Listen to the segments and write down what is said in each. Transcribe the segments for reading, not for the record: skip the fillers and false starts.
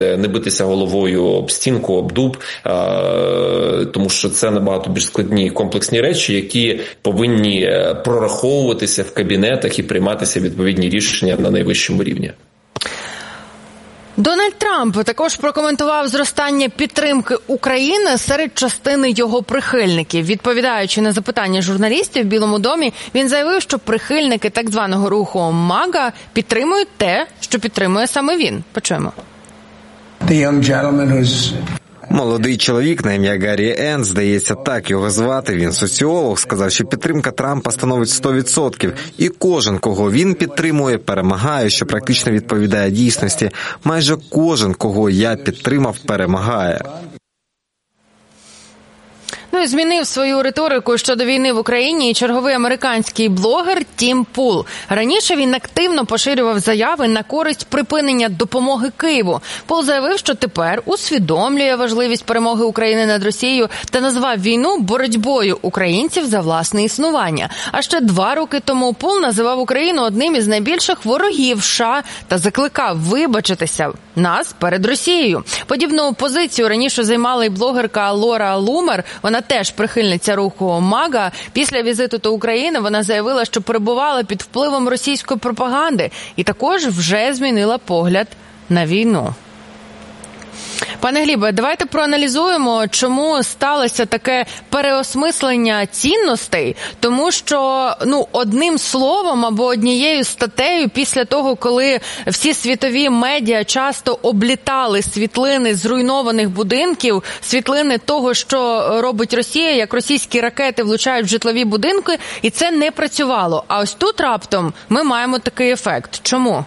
не битися головою об стінку, об дуб, тому що це набагато більш складні комплексні речі, які повинні прораховуватися в кабінетах і прийматися відповідні рішення на найвищому рівні. Дональд Трамп також прокоментував зростання підтримки України серед частини його прихильників. Відповідаючи на запитання журналістів в Білому домі, він заявив, що прихильники так званого руху МАГА підтримують те, що підтримує саме він. Почуємо. Молодий чоловік на ім'я Гаррі Енн, здається, так його звати, він соціолог, сказав, що підтримка Трампа становить 100%. І кожен, кого він підтримує, перемагає, що практично відповідає дійсності. Майже кожен, кого я підтримав, перемагає. Ну і змінив свою риторику щодо війни в Україні і черговий американський блогер Тім Пул. Раніше він активно поширював заяви на користь припинення допомоги Києву. Пул заявив, що тепер усвідомлює важливість перемоги України над Росією та назвав війну боротьбою українців за власне існування. А ще 2 роки тому Пул називав Україну одним із найбільших ворогів США та закликав вибачитися нас перед Росією. Подібну позицію раніше займала і блогерка Лора Лумер. Вона теж прихильниця руху МАГА. Після візиту до України вона заявила, що перебувала під впливом російської пропаганди і також вже змінила погляд на війну. Пане Глібе, давайте проаналізуємо, чому сталося таке переосмислення цінностей, тому що, одним словом або однією статтею після того, коли всі світові медіа часто облітали світлини зруйнованих будинків, світлини того, що робить Росія, як російські ракети влучають в житлові будинки, і це не працювало. А ось тут раптом ми маємо такий ефект. Чому?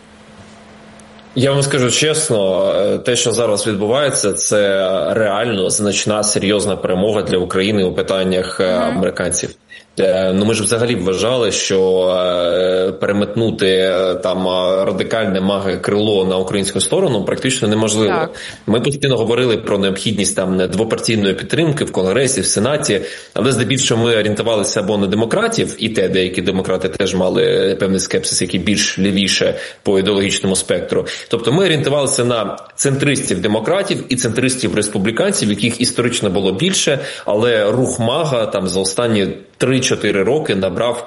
Я вам скажу чесно, те, що зараз відбувається, це реально значна, серйозна перемога для України у питаннях американців. Ми ж взагалі вважали, що переметнути там радикальне маге крило на українську сторону практично неможливо. Так. Ми постійно говорили про необхідність там двопартійної підтримки в Конгресі, в Сенаті, але здебільшого ми орієнтувалися або на демократів, і деякі демократи теж мали певний скепсис, який більш лівіше по ідеологічному спектру. Тобто ми орієнтувалися на центристів-демократів і центристів-республіканців, яких історично було більше, але рух МАГА там за останні 3-4 роки набрав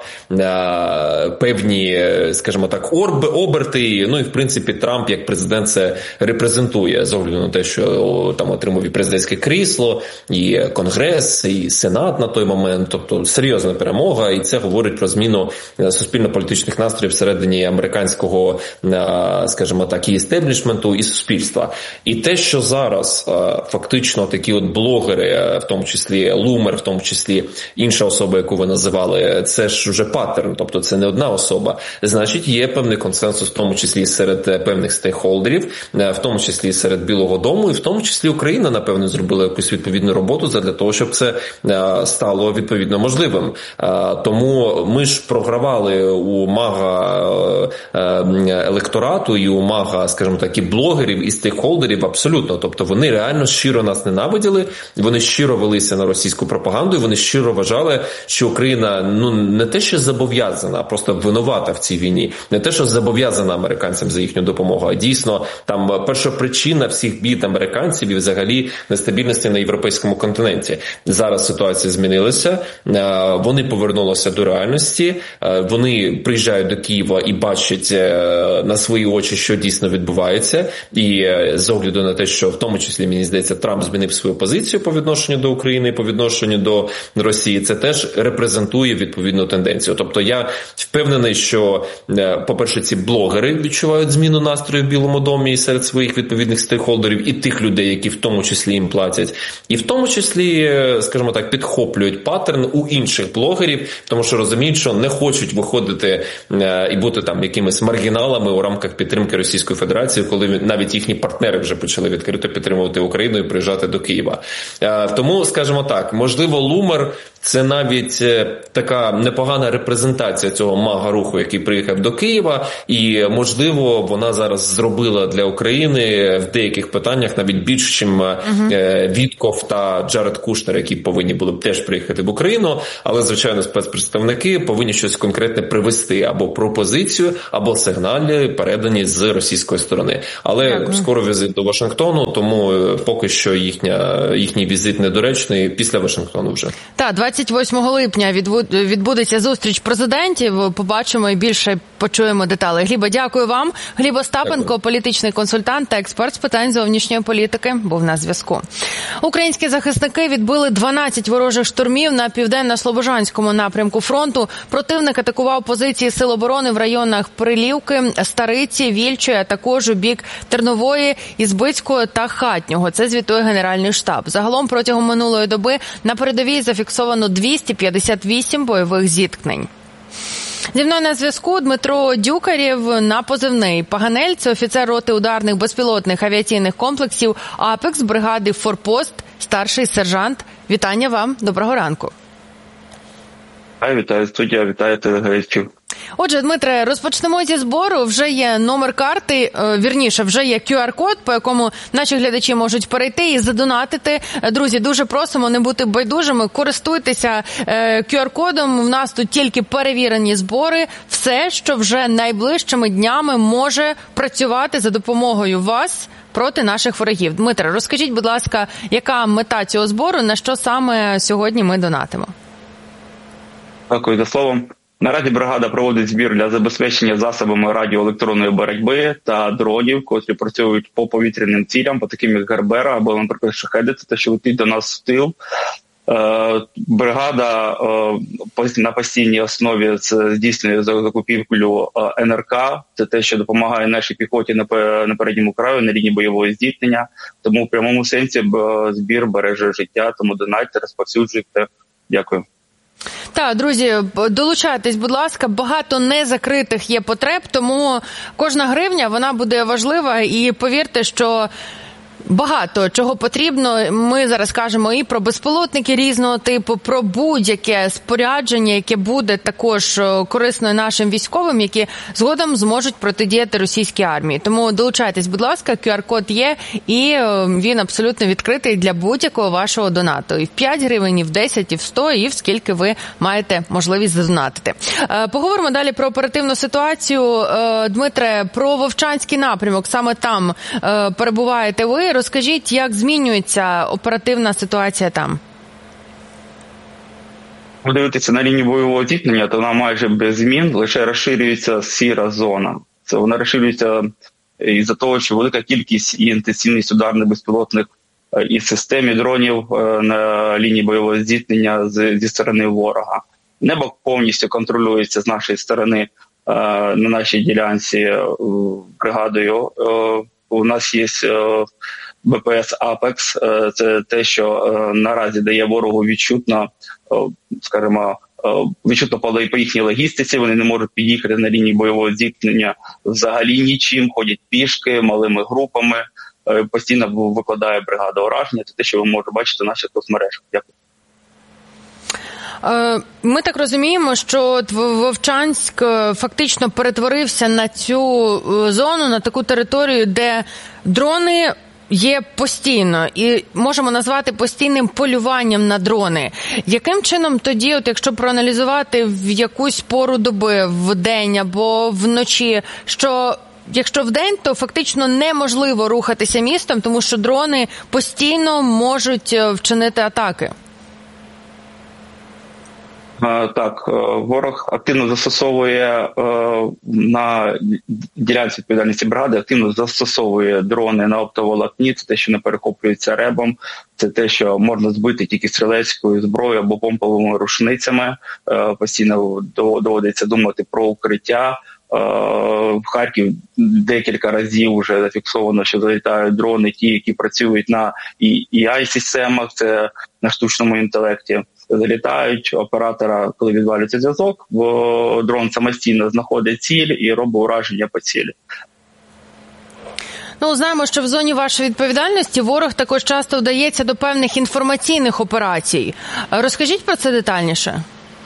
певні, скажімо так, оберти, і в принципі Трамп як президент це репрезентує, з огляду на те, що там отримав і президентське крісло, і Конгрес, і Сенат на той момент, тобто серйозна перемога, і це говорить про зміну суспільно-політичних настроїв всередині американського, скажімо так, і істеблішменту, і суспільства. І те, що зараз фактично такі от блогери, в тому числі Лумер, в тому числі інша особа, яку ви називали, це ж вже паттерн, тобто це не одна особа. Значить, є певний консенсус, в тому числі серед певних стейкхолдерів, в тому числі серед Білого дому, і в тому числі Україна, напевно, зробила якусь відповідну роботу для того, щоб це стало відповідно можливим. Тому ми ж програвали у МАГА електорату і у МАГА, скажімо так, і блогерів, і стейкхолдерів абсолютно. Тобто вони реально щиро нас ненавиділи, вони щиро велися на російську пропаганду, і вони щиро вважали, що Україна, не те, що зобов'язана, а просто винувата в цій війні. Не те, що зобов'язана американцям за їхню допомогу, а дійсно там першопричина всіх бід американців і взагалі нестабільності на європейському континенті. Зараз ситуація змінилася, вони повернулися до реальності, вони приїжджають до Києва і бачать на свої очі, що дійсно відбувається. І з огляду на те, що в тому числі, мені здається, Трамп змінив свою позицію по відношенню до України, по відношенню до Росії, це теж репрезентує відповідну тенденцію. Тобто я впевнений, що, по-перше, ці блогери відчувають зміну настрою в Білому домі і серед своїх відповідних стейкхолдерів і тих людей, які в тому числі їм платять. І в тому числі, скажімо так, підхоплюють паттерн у інших блогерів, тому що розуміють, що не хочуть виходити і бути там якимись маргіналами у рамках підтримки Російської Федерації, коли навіть їхні партнери вже почали відкрито підтримувати Україну і приїжджати до Києва. Тому, скажімо так, можливо, Лумер це навіть навіть така непогана репрезентація цього мага-руху, який приїхав до Києва, і, можливо, вона зараз зробила для України в деяких питаннях навіть більше, ніж Вітков та Джаред Кушнер, які повинні були б теж приїхати в Україну, але, звичайно, спецпредставники повинні щось конкретне привести, або пропозицію, або сигнали, передані з російської сторони. Але скоро візит до Вашингтону, тому поки що їхній візит недоречний, після Вашингтону вже. Так, 28 липня відбудеться зустріч президентів, побачимо і більше почуємо деталі. Глібо, дякую вам. Гліб Остапенко, політичний консультант та експерт з питань зовнішньої політики, був на зв'язку. Українські захисники відбили 12 ворожих штурмів на південно-слобожанському напрямку фронту. Противник атакував позиції Сил оборони в районах Прилівки, Стариці, Вільчої, а також у бік Тернової, Ізбицького та Хатнього. Це звітує Генеральний штаб. Загалом протягом минулої доби на передовій зафіксовано 258 бойових зіткнень. Зі мною на зв'язку Дмитро Дюкарєв на позивний «Паганель». Це офіцер роти ударних безпілотних авіаційних комплексів «Апекс» бригади «Форпост», старший сержант. Вітання вам. Доброго ранку. Вітаю студія, вітаю телеглядачів. Отже, Дмитре, розпочнемо зі збору. Вже є номер карти, вірніше, вже є QR-код, по якому наші глядачі можуть перейти і задонатити. Друзі, дуже просимо не бути байдужими, користуйтеся QR-кодом. У нас тут тільки перевірені збори. Все, що вже найближчими днями може працювати за допомогою вас проти наших ворогів. Дмитре, розкажіть, будь ласка, яка мета цього збору, на що саме сьогодні ми донатимо? Дякую за словом. Наразі бригада проводить збір для забезпечення засобами радіоелектронної боротьби та дронів, котрі працюють по повітряним цілям, по таким як Гербера або, наприклад, Шахеди, це те, що летить до нас в тил. Бригада на постійній основі здійснює закупівлю НРК, це те, що допомагає нашій піхоті на передньому краю, на лінії бойового зіткнення. Тому в прямому сенсі збір береже життя, тому донайте, розповсюджуйте. Дякую. Так, друзі, долучайтесь, будь ласка, багато незакритих є потреб, тому кожна гривня, вона буде важлива, і повірте, що багато чого потрібно. Ми зараз кажемо і про безпілотники різного типу, про будь-яке спорядження, яке буде також корисною нашим військовим, які згодом зможуть протидіяти російській армії. Тому долучайтесь, будь ласка, QR-код є, і він абсолютно відкритий для будь-якого вашого донату. І в 5 гривень, і в 10, і в 100, і в скільки ви маєте можливість задонатити. Поговоримо далі про оперативну ситуацію. Дмитре, про Вовчанський напрямок, саме там перебуваєте ви. Розкажіть, як змінюється оперативна ситуація там? Подивитися на лінію бойового зіткнення, то вона майже без змін, лише розширюється сіра зона. Це вона розширюється із-за того, що велика кількість і інтенсивність ударних безпілотних і систем, і дронів на лінії бойового зіткнення зі сторони ворога. Небо повністю контролюється з нашої сторони на нашій ділянці бригадою. У нас є БПС «Апекс», це те, що наразі дає ворогу відчутно, скажімо, відчутно по їхній логістиці, вони не можуть під'їхати на лінії бойового зіткнення взагалі нічим, ходять пішки, малими групами, постійно викладає бригада ураження, це те, що ви можете бачити в наших соцмережах. Дякую. Ми так розуміємо, що Вовчанськ фактично перетворився на цю зону, на таку територію, де дрони є постійно і можемо назвати постійним полюванням на дрони. Яким чином тоді, от якщо проаналізувати в якусь пору доби, в день або вночі, що якщо вдень, то фактично неможливо рухатися містом, тому що дрони постійно можуть вчинити атаки? Так, ворог активно застосовує на ділянці відповідальності бригади, активно застосовує дрони на оптоволокні, це те, що не перехоплюється ребом, це те, що можна збити тільки стрілецькою зброєю або помповими рушницями, постійно доводиться думати про укриття. В Харків декілька разів вже зафіксовано, що залітають дрони, ті, які працюють на AI-системах, це на штучному інтелекті. Залітають оператора, коли відвалюється зв'язок, дрон самостійно знаходить ціль і робить ураження по цілі. Ну, знаємо, що в зоні вашої відповідальності ворог також часто вдається до певних інформаційних операцій. Розкажіть про це детальніше.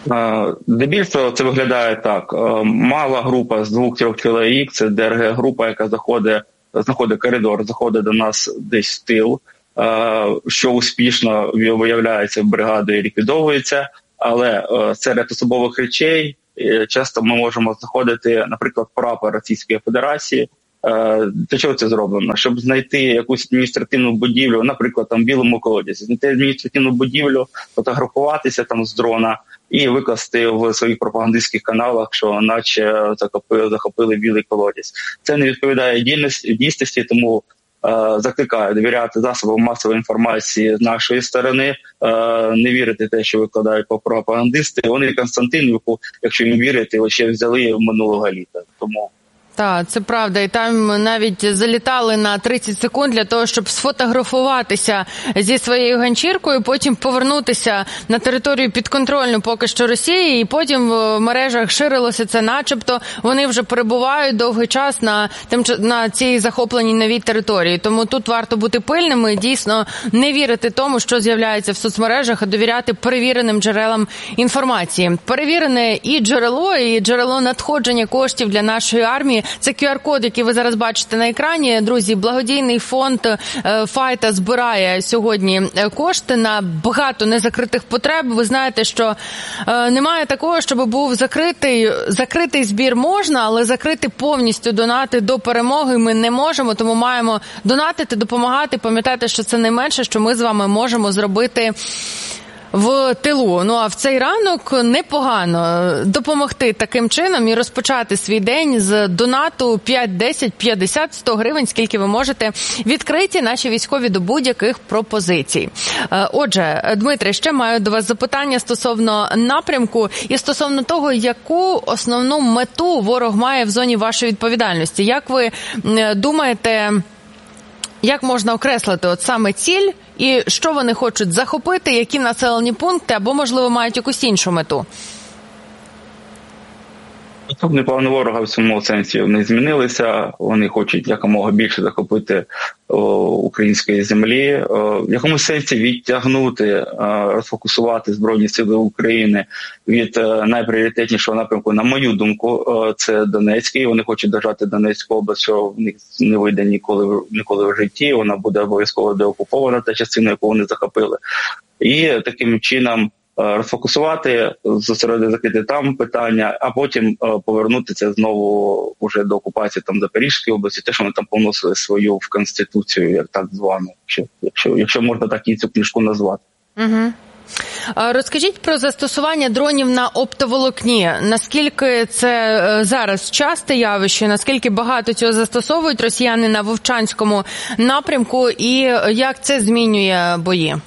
Здебільшого це виглядає так. Мала група з 2-3 чоловік, це ДРГ-група, яка знаходить коридор, заходить до нас десь в тил, що успішно виявляється бригадою і ліквідовується, але серед особових речей часто ми можемо знаходити, наприклад, прапор Російської Федерації. Для чого це зроблено? Щоб знайти якусь адміністративну будівлю, наприклад, там в Білому колодязі, знайти адміністративну будівлю, фотографуватися там з дрона і викласти в своїх пропагандистських каналах, що наче захопили Білий колодязь. Це не відповідає дійсності, тому закликаю довіряти засобам масової інформації з нашої сторони, не вірити те, що викладають пропагандисти. Вони Константинівку, якщо їм вірити, ще взяли минулого літа. Тому Так, це правда. І там навіть залітали на 30 секунд для того, щоб сфотографуватися зі своєю ганчіркою, потім повернутися на територію підконтрольну поки що Росії, і потім в мережах ширилося це, начебто вони вже перебувають довгий час на цій захопленій новій території. Тому тут варто бути пильними і дійсно не вірити тому, що з'являється в соцмережах, а довіряти перевіреним джерелам інформації. Перевірене і джерело надходження коштів для нашої армії. Це QR-код, який ви зараз бачите на екрані. Друзі, благодійний фонд «Файта» збирає сьогодні кошти на багато незакритих потреб. Ви знаєте, що немає такого, щоб був закритий збір можна, але закрити повністю донати до перемоги ми не можемо, тому маємо донатити, допомагати, пам'ятати, що це найменше, що ми з вами можемо зробити в тилу. Ну, а в цей ранок непогано допомогти таким чином і розпочати свій день з донату 5, 10, 50, 100 гривень, скільки ви можете, відкриті наші військові до будь-яких пропозицій. Отже, Дмитре, ще маю до вас запитання стосовно напрямку і стосовно того, яку основну мету ворог має в зоні вашої відповідальності. Як ви думаєте, як можна окреслити от саме ціль і що вони хочуть захопити, які населені пункти або, можливо, мають якусь іншу мету? Наступні плани ворога в цьому сенсі не змінилися. Вони хочуть якомога більше захопити української землі, в якомусь сенсі відтягнути, розфокусувати Збройні Сили України від найпріоритетнішого напрямку, на мою думку, це Донецький. Вони хочуть держати Донецьку область, що в них не вийде ніколи в житті. Вона буде обов'язково деокупована, та частина, яку вони захопили. І таким чином розфокусувати, закрити там питання, а потім повернутися знову уже до окупації там Запорізької області, те, що вони там поносили свою в Конституцію, як так звану, якщо можна так і цю книжку назвати. Угу. Розкажіть про застосування дронів на оптоволокні. Наскільки це зараз часте явище, наскільки багато цього застосовують росіяни на Вовчанському напрямку і як це змінює бої?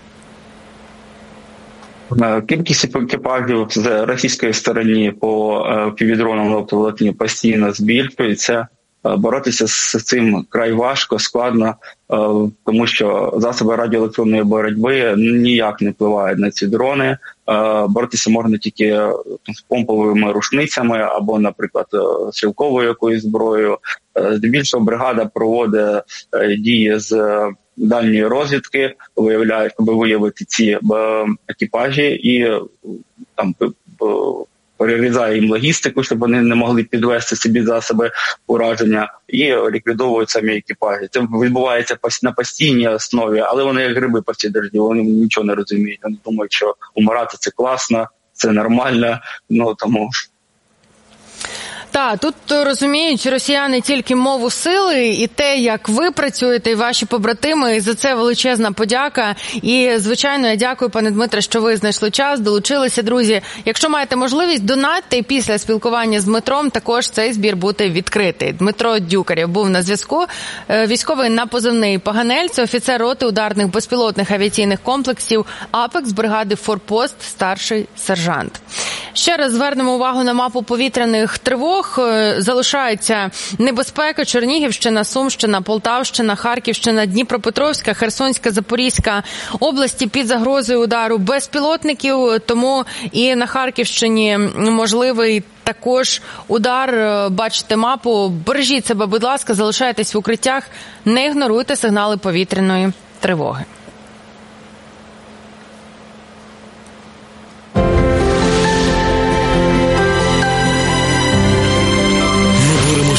Кількість екіпажів з російської сторони по півдронам на оптоволокні постійно збільшується. Боротися з цим край важко, складно, тому що засоби радіоелектронної боротьби ніяк не впливають на ці дрони. Боротися можна тільки з помповими рушницями або, наприклад, стрілковою якоюсь зброєю. Здебільшого бригада проводить дії з дальньої розвідки, щоб виявити ці екіпажі і там перерізає їм логістику, щоб вони не могли підвести собі засоби ураження, і ліквідовують самі екіпажі. Це відбувається на постійній основі, але вони як гриби по всій дорозі, вони нічого не розуміють. Вони думають, що умирати – це класно, це нормально, тому... Так, тут розуміють росіяни тільки мову сили і те, як ви працюєте, і ваші побратими, і за це величезна подяка. І, звичайно, я дякую, пане Дмитре, що ви знайшли час, долучилися, друзі. Якщо маєте можливість, донатьте, і після спілкування з Дмитром також цей збір буде відкритий. Дмитро Дюкарєв був на зв'язку, військовий на позивний «Паганель», це офіцер роти ударних безпілотних авіаційних комплексів «Апекс» бригади «Форпост», старший сержант. Ще раз звернемо увагу на мапу повітряних тривог. Залишається небезпека: Чернігівщина, Сумщина, Полтавщина, Харківщина, Дніпропетровська, Херсонська, Запорізька області під загрозою удару безпілотників, тому і на Харківщині можливий також удар. Бачите мапу. Бережіть себе, будь ласка, залишайтесь в укриттях, не ігноруйте сигнали повітряної тривоги.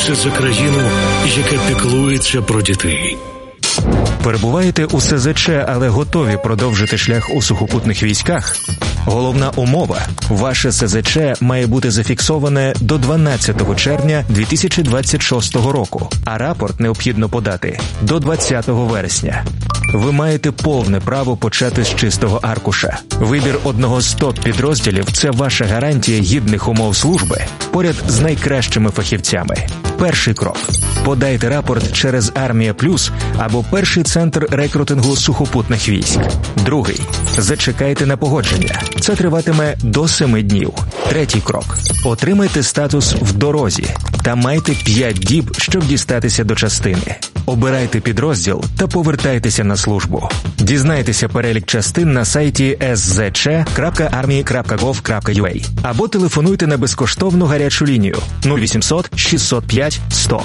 молимося за країну, яка піклується про дітей. Перебуваєте у СЗЧ, але готові продовжити шлях у сухопутних військах? Головна умова – ваше СЗЧ має бути зафіксоване до 12 червня 2026 року, а рапорт необхідно подати до 20 вересня. Ви маєте повне право почати з чистого аркуша. Вибір одного з топ-підрозділів – це ваша гарантія гідних умов служби поряд з найкращими фахівцями. Перший крок – подайте рапорт через Армія Плюс або перший центр рекрутингу сухопутних військ. Другий – зачекайте на погодження. Це триватиме до 7 днів. Третій крок – отримайте статус в дорозі та майте 5 діб, щоб дістатися до частини. Обирайте підрозділ та повертайтеся на службу. Дізнайтеся перелік частин на сайті szc.army.gov.ua або телефонуйте на безкоштовну гарячу лінію 0800 605 100.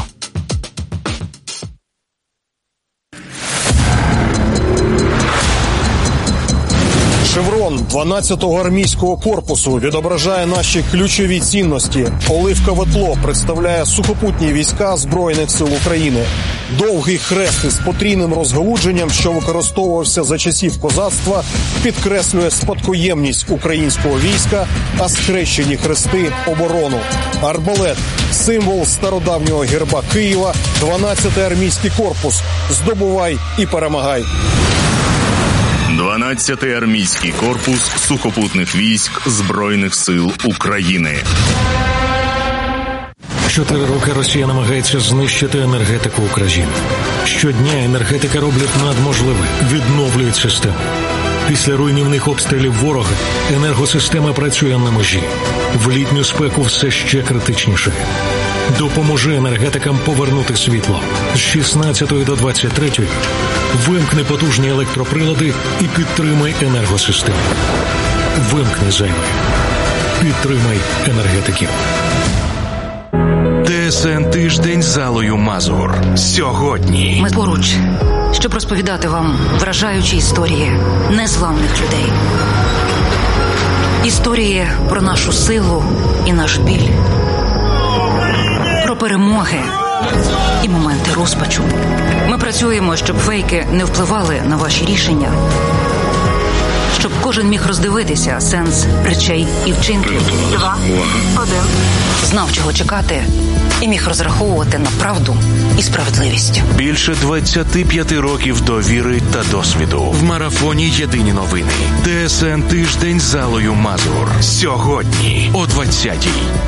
Шеврон 12-го армійського корпусу відображає наші ключові цінності. Оливкове тло представляє сухопутні війська Збройних сил України. Довгий хрест із потрійним розгалудженням, що використовувався за часів козацтва, підкреслює спадкоємність українського війська, а схрещені хрести – оборону. Арбалет – символ стародавнього герба Києва, 12-й армійський корпус. Здобувай і перемагай. 12-й армійський корпус сухопутних військ Збройних сил України. 4 роки Росія намагається знищити енергетику України. Щодня енергетика роблять надможливе, відновлюють систему. Після руйнівних обстрілів ворога енергосистема працює на межі. В літню спеку все ще критичніше. Допоможи енергетикам повернути світло. З 16 до 23 вимкни потужні електроприлади і підтримай енергосистему. Вимкни зайве. Підтримай енергетиків. ТСН Тиждень з Аллою Мазур. Сьогодні. Ми поруч, щоб розповідати вам вражаючі історії незламних людей. Історії про нашу силу і наш біль. Про перемоги і моменти розпачу. Ми працюємо, щоб фейки не впливали на ваші рішення. Щоб кожен міг роздивитися сенс речей і вчинків. 2, 1. Знав, чого чекати, і міг розраховувати на правду і справедливість. Більше 25 років довіри та досвіду. В марафоні «Єдині новини». ТСН Тиждень з Аллою Мазур. Сьогодні о 20-й.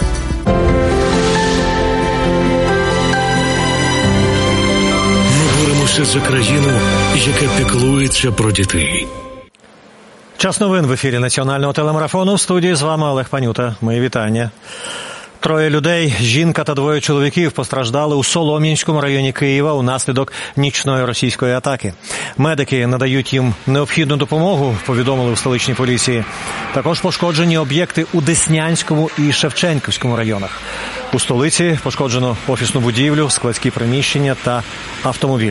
Ми боремося за країну, яка піклується про дітей. Час новин в ефірі національного телемарафону. В студії з вами Олег Панюта. Мої вітання. 3 людей, жінка та 2 чоловіків постраждали у Солом'янському районі Києва унаслідок нічної російської атаки. Медики надають їм необхідну допомогу, повідомили у столичній поліції. Також пошкоджені об'єкти у Деснянському і Шевченківському районах. У столиці пошкоджено офісну будівлю, складські приміщення та автомобілі.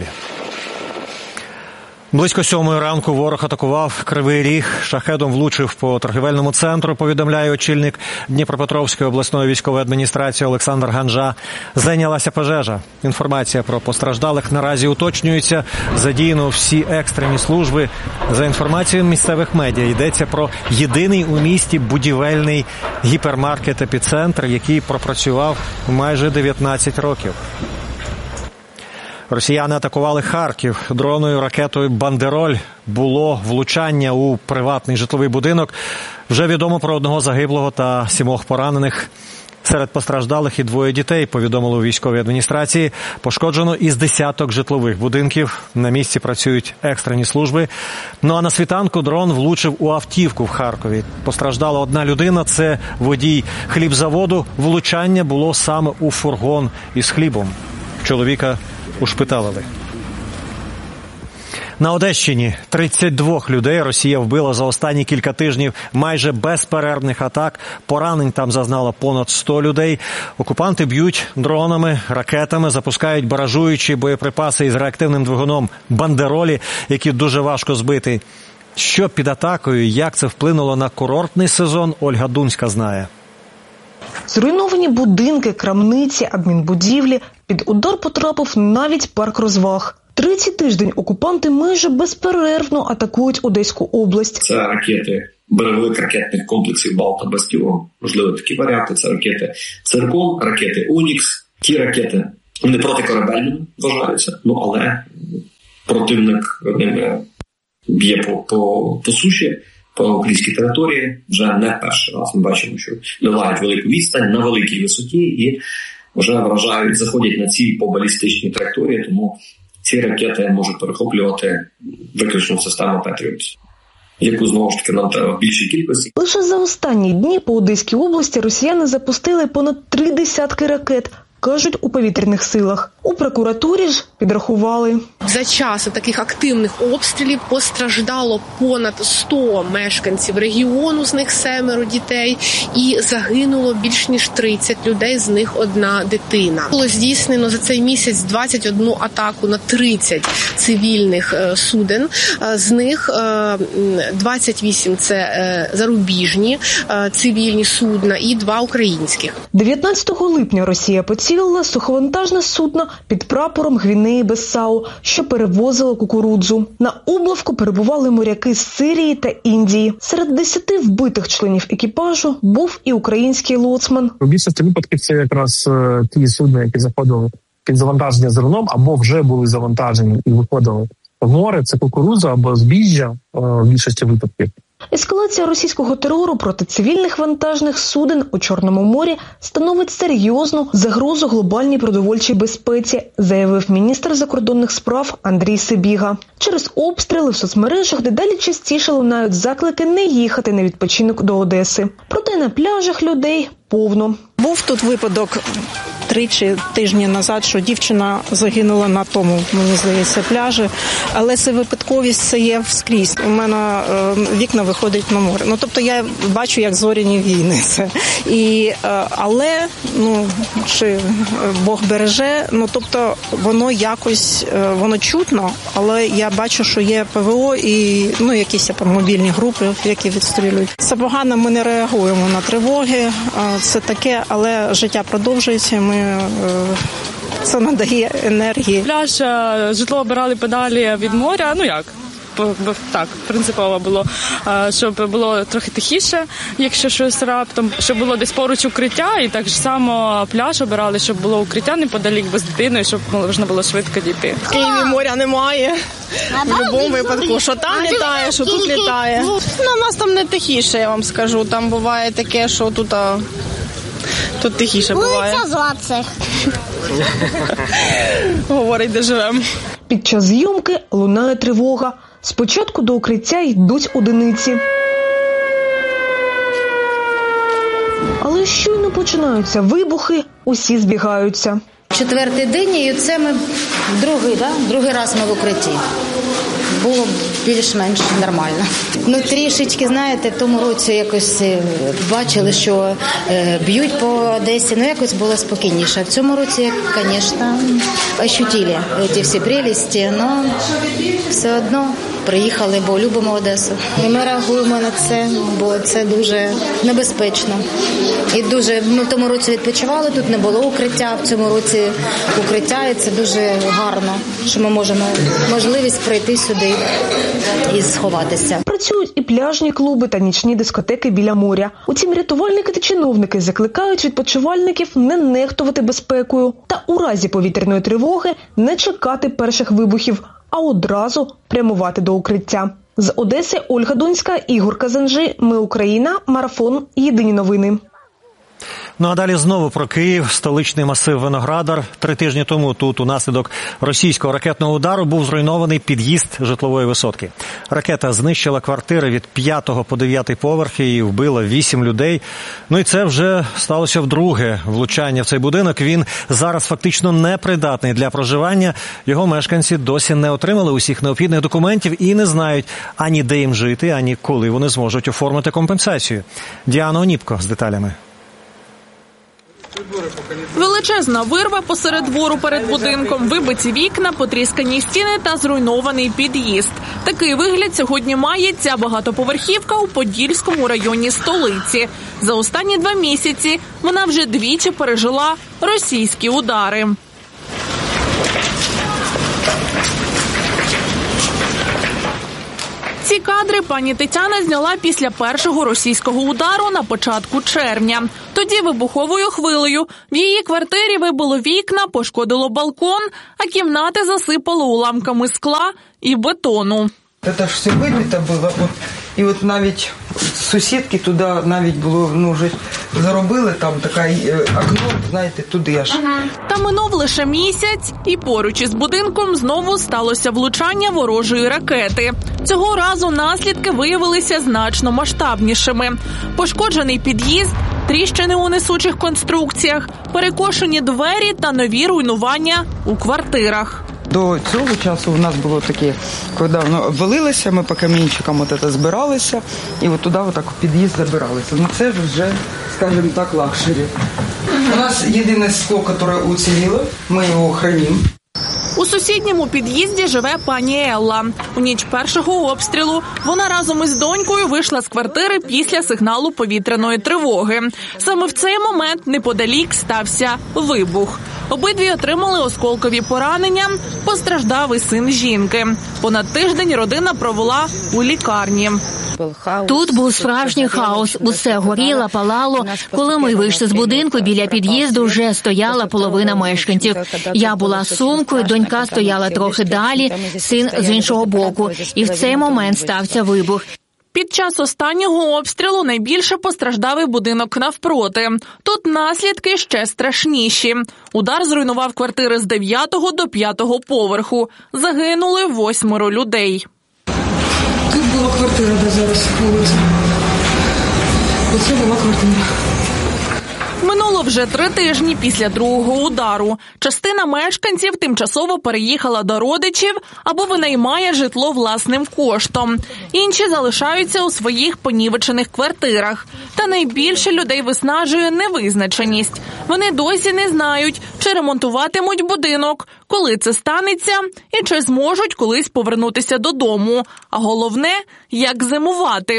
Близько 7 ранку ворог атакував Кривий Ріг, шахедом влучив по торгівельному центру, повідомляє очільник Дніпропетровської обласної військової адміністрації Олександр Ганжа. Зайнялася пожежа. Інформація про постраждалих наразі уточнюється. Задіяно всі екстрені служби. За інформацією місцевих медіа йдеться про єдиний у місті будівельний гіпермаркет «Епіцентр», який пропрацював майже 19 років. Росіяни атакували Харків. Дроною, ракетою «Бандероль» було влучання у приватний житловий будинок. Вже відомо про 1 загиблого та 7 поранених. Серед постраждалих і 2 дітей, повідомили у військовій адміністрації. Пошкоджено із десяток житлових будинків. На місці працюють екстрені служби. Ну а на світанку дрон влучив у автівку в Харкові. Постраждала 1 людина, це водій хлібзаводу. Влучання було саме у фургон із хлібом. Чоловіка ушпиталили. На Одещині 32 людей Росія вбила за останні кілька тижнів майже безперервних атак. Поранень там зазнало понад 100 людей. Окупанти б'ють дронами, ракетами, запускають баражуючі боєприпаси із реактивним двигуном «Бандеролі», які дуже важко збити. Що під атакою, як це вплинуло на курортний сезон, Ольга Дунська знає. Зруйновані будинки, крамниці, адмінбудівлі Під удар потрапив навіть парк розваг. Третій тиждень окупанти майже безперервно атакують Одеську область. Це ракети бойових ракетних комплексів «Балта», «Бастіон». Можливо, такі варіанти. Це ракети «Циркон», ракети «Унікс». Ті ракети, вони протикорабельними вважаються, але противник ними б'є по суші, по українській території. Вже не перший раз ми бачимо, що ливають велику відстань на великій висоті і вже вражають, заходять на ціль по балістичній траєкторії, тому ці ракети можуть перехоплювати виключно систему «Петріот», яку, знову ж таки, нам треба в більшій кількості. Лише за останні дні по Одеській області росіяни запустили понад 3 десятки ракет, кажуть у повітряних силах. У прокуратурі ж підрахували. За час таких активних обстрілів постраждало понад 100 мешканців регіону, з них 7 дітей, і загинуло більш ніж 30 людей, з них 1 дитина. Було здійснено за цей місяць 21 атаку на 30 цивільних суден, з них 28 – це зарубіжні цивільні судна і 2 українських. 19 липня Росія поцілила суховантажне судно під прапором Гвінеї-Бісау, що перевозило кукурудзу. На облавку перебували моряки з Сирії та Індії. Серед 10 вбитих членів екіпажу був і український лоцман. У більшості випадків це якраз ті судна, які заходили під завантаження зерном, або вже були завантажені і виходили в море. Це кукурудза або збіжжя в більшості випадків. Ескалація російського терору проти цивільних вантажних суден у Чорному морі становить серйозну загрозу глобальній продовольчій безпеці, заявив міністр закордонних справ Андрій Сибіга. Через обстріли в соцмережах дедалі частіше лунають заклики не їхати на відпочинок до Одеси. Проте на пляжах людей повно. Був тут випадок 3 тижні назад, що дівчина загинула на тому, мені здається, пляжі. Але це випадковість, це є вскрізь. У мене вікна виходять на море. Тобто я бачу, як зоряні війни це. Але, чи Бог береже, тобто воно якось, воно чутно, але я бачу, що є ПВО і, якісь там мобільні групи, які відстрілюють. Це погано, ми не реагуємо на тривоги, це таке, але життя продовжується, це надає енергії. Пляж житло обирали подалі від моря, так, принципово було, щоб було трохи тихіше, якщо щось раптом, щоб було десь поруч укриття, і так само пляж обирали, щоб було укриття неподалік без дитини, щоб можна було швидко дійти. В Києві моря немає, в будь-якому випадку, що там літає, що тут літає. У нас там не тихіше, я вам скажу, там буває таке, що тут тихіше буває. Говорить, де живемо. Під час зйомки лунає тривога. Спочатку до укриття йдуть одиниці. Але щойно починаються вибухи, усі збігаються. 4-й день, і це ми другий раз ми в укритті. Було більш-менш нормально. Трішечки, знаєте, в тому році якось бачили, що б'ють по Одесі, якось було спокійніше. В цьому році, звісно, ощутили ці всі прелісті, але все одно приїхали, бо любимо Одесу. І ми реагуємо на це, бо це дуже небезпечно. І ми в тому році відпочивали, тут не було укриття, в цьому році укриття, і це дуже гарно, що ми можемо можливість прийти сюди і сховатися. Працюють і пляжні клуби та нічні дискотеки біля моря. Утім, рятувальники та чиновники закликають відпочивальників не нехтувати безпекою та у разі повітряної тривоги не чекати перших вибухів, а одразу прямувати до укриття. З Одеси Ольга Донська, Ігор Казанжи. Ми Україна. Марафон. Єдині новини. А далі знову про Київ, столичний масив Виноградар. 3 тижні тому тут унаслідок російського ракетного удару був зруйнований під'їзд житлової висотки. Ракета знищила квартири від 5-го по 9-й поверхи і вбила 8 людей. І це вже сталося вдруге влучання в цей будинок. Він зараз фактично непридатний для проживання. Його мешканці досі не отримали усіх необхідних документів і не знають ані де їм жити, ані коли вони зможуть оформити компенсацію. Діана Оніпко з деталями. Величезна вирва посеред двору перед будинком, вибиті вікна, потріскані стіни та зруйнований під'їзд. Такий вигляд сьогодні має ця багатоповерхівка у Подільському районі столиці. За останні 2 місяці вона вже 2 пережила російські удари. кадри пані Тетяна зняла після першого російського удару на початку червня. Тоді вибуховою хвилею в її квартирі вибило вікна, пошкодило балкон, а кімнати засипало уламками скла і бетону. Це ж все вибито було. І от навіть сусідки туди навіть було, вже заробили там таке окно, знаєте, туди аж. Та минув лише місяць, і поруч із будинком знову сталося влучання ворожої ракети. Цього разу наслідки виявилися значно масштабнішими. Пошкоджений під'їзд, тріщини у несучих конструкціях, перекошені двері та нові руйнування у квартирах. До цього часу у нас було таке, коли воно обвалилося, ми по камінчикам збиралися, і от туди отак в під'їзд забиралися. Це вже, скажімо так, лакшері. У нас єдине скло, яке уціліло, ми його хранимо. У сусідньому під'їзді живе пані Елла. У ніч першого обстрілу вона разом із донькою вийшла з квартири після сигналу повітряної тривоги. Саме в цей момент неподалік стався вибух. Обидві отримали осколкові поранення, постраждав і син жінки. Понад тиждень родина провела у лікарні. Тут був справжній хаос. Усе горіло, палало. Коли ми вийшли з будинку, біля під'їзду вже стояла половина мешканців. Я була з сумкою, донька стояла трохи далі, син з іншого боку. І в цей момент стався вибух. Під час останнього обстрілу найбільше постраждав і будинок навпроти. Тут наслідки ще страшніші. Удар зруйнував квартири з 9-го до 5-го поверху. Загинули 8 людей. Тут була квартира, де зараз вулиця. Оце була квартира. Минуло вже 3 тижні після другого удару. Частина мешканців тимчасово переїхала до родичів або винаймає житло власним коштом. Інші залишаються у своїх понівечених квартирах. Та найбільше людей виснажує невизначеність. Вони досі не знають, чи ремонтуватимуть будинок, коли це станеться і чи зможуть колись повернутися додому. А головне, як зимувати.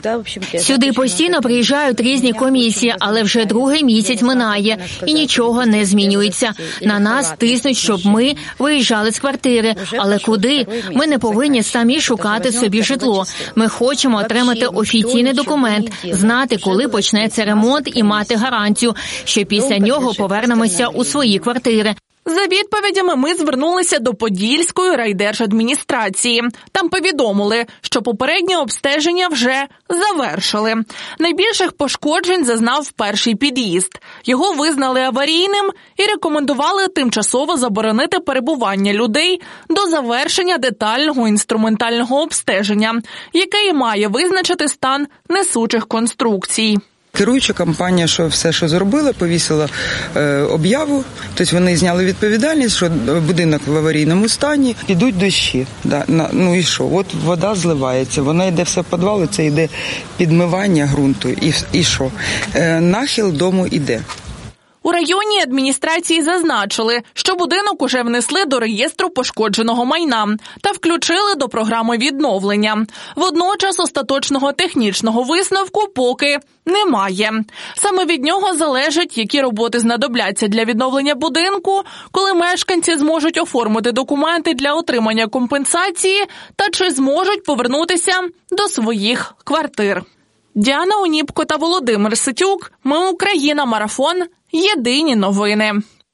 Сюди постійно приїжджають різні комісії, але вже другий місяць минає, і нічого не змінюється. На нас тиснуть, щоб ми виїжджали з квартири. Але куди? Ми не повинні самі шукати собі житло. Ми хочемо отримати офіційний документ, знати, коли почнеться ремонт і мати гарантію, що після нього повернемося у свої квартири. За відповідями ми звернулися до Подільської райдержадміністрації. Там повідомили, що попереднє обстеження вже завершили. Найбільших пошкоджень зазнав перший під'їзд. Його визнали аварійним і рекомендували тимчасово заборонити перебування людей до завершення детального інструментального обстеження, яке і має визначити стан несучих конструкцій. Керуюча компанія, що все, що зробила, повісила об'яву, тобто вони зняли відповідальність, що будинок в аварійному стані, підуть дощі. Ну і що? От вода зливається, вона йде все в підвал, це йде підмивання ґрунту. І що? Нахил дому йде. У районній адміністрації зазначили, що будинок уже внесли до реєстру пошкодженого майна та включили до програми відновлення. Водночас остаточного технічного висновку поки немає. Саме від нього залежить, які роботи знадобляться для відновлення будинку, коли мешканці зможуть оформити документи для отримання компенсації та чи зможуть повернутися до своїх квартир. Діана Оніпко та Володимир Ситюк. Ми Україна. Марафон. Єдині новини.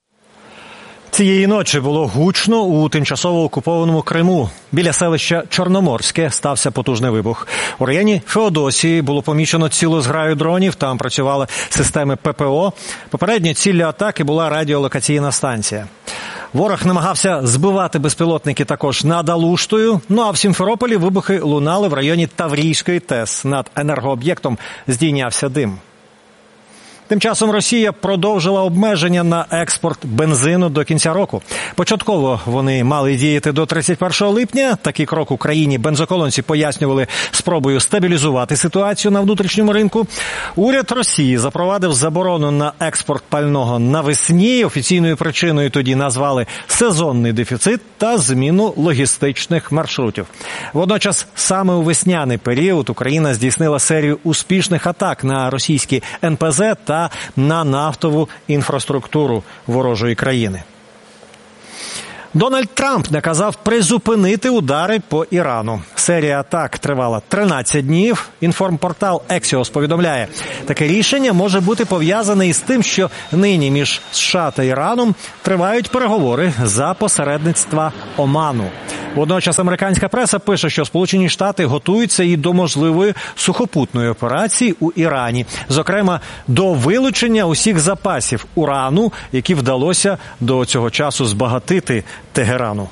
Цієї ночі було гучно у тимчасово окупованому Криму. Біля селища Чорноморське стався потужний вибух. У районі Феодосії було помічено цілу зграю дронів, там працювали системи ППО. Попередньо ціллю атаки була радіолокаційна станція. Ворог намагався збивати безпілотники також над Алуштою, а в Сімферополі вибухи лунали в районі Таврійської ТЕС. Над енергооб'єктом здійнявся дим. Тим часом Росія продовжила обмеження на експорт бензину до кінця року. Початково вони мали діяти до 31 липня. Такий крок Україні бензоколонці пояснювали спробою стабілізувати ситуацію на внутрішньому ринку. Уряд Росії запровадив заборону на експорт пального навесні. Офіційною причиною тоді назвали сезонний дефіцит та зміну логістичних маршрутів. Водночас саме у весняний період Україна здійснила серію успішних атак на російські НПЗ та на нафтову інфраструктуру ворожої країни. Дональд Трамп наказав призупинити удари по Ірану. Серія атак тривала 13 днів. Інформпортал Axios повідомляє, таке рішення може бути пов'язане із тим, що нині між США та Іраном тривають переговори за посередництва Оману. Водночас американська преса пише, що Сполучені Штати готуються і до можливої сухопутної операції у Ірані. Зокрема, до вилучення усіх запасів урану, які вдалося до цього часу збагатити Тегерану.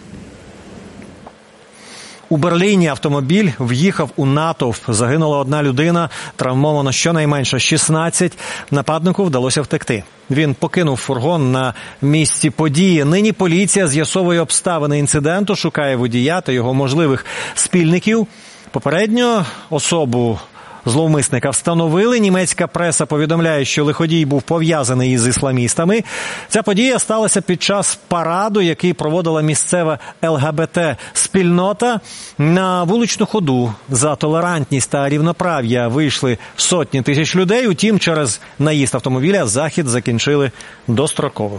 У Берліні автомобіль в'їхав у натовп. Загинула одна людина, травмовано щонайменше 16. Нападнику вдалося втекти. Він покинув фургон на місці події. Нині поліція з'ясовує обставини інциденту, шукає водія та його можливих спільників. Попередньо особу зловмисника встановили. Німецька преса повідомляє, що лиходій був пов'язаний із ісламістами. Ця подія сталася під час параду, який проводила місцева ЛГБТ-спільнота. На вуличну ходу за толерантність та рівноправ'я вийшли сотні тисяч людей. Утім, через наїзд автомобіля захід закінчили достроково.